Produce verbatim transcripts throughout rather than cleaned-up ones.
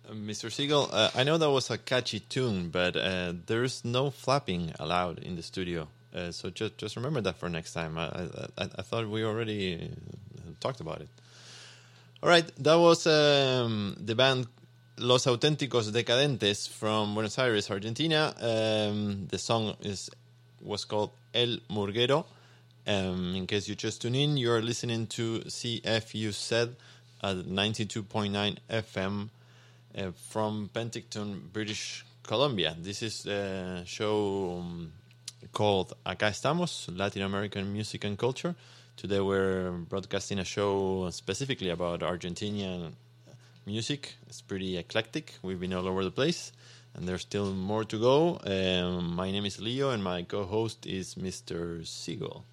Mister Siegel, uh, I know that was a catchy tune, but uh, there's no flapping allowed in the studio. Uh, so just just remember that for next time. I I, I thought we already talked about it. All right, that was um, the band Los Auténticos Decadentes from Buenos Aires, Argentina. Um, the song is was called El Murguero. Um, in case you just tune in, you're listening to C F U Z at ninety-two point nine F M. Uh, from Penticton, British Columbia. This is a show um, called Acá Estamos, Latin American Music and Culture. Today we're broadcasting a show specifically about Argentinian music. It's pretty eclectic. We've been all over the place, and there's still more to go. Um, my name is Leo, and my co-host is Mister Siegel.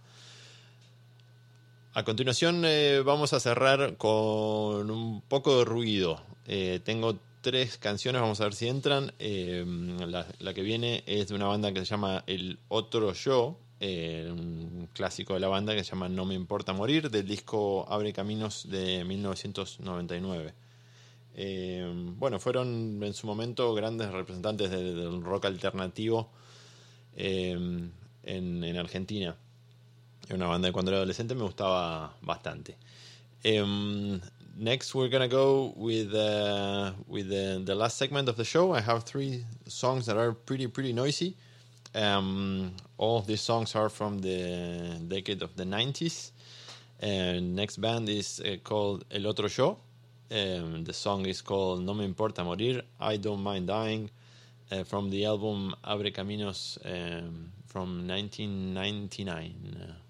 A continuación eh, vamos a cerrar con un poco de ruido. Eh, tengo tres canciones, vamos a ver si entran. Eh, la, la que viene es de una banda que se llama El Otro Yo, eh, un clásico de la banda que se llama No Me Importa Morir, del disco Abre Caminos de mil novecientos noventa y nueve. Eh, bueno, fueron en su momento grandes representantes de, del rock alternativo eh, en, en Argentina. Era una banda que cuando era adolescente me gustaba bastante. Um, next, we're gonna go with uh, with the, the last segment of the show. I have three songs that are pretty pretty noisy. Um, all of these songs are from the decade of the nineties. And next band is uh, called El Otro Yo. Um, the song is called No Me Importa Morir, I Don't Mind Dying, uh, from the album Abre Caminos um, from nineteen ninety-nine.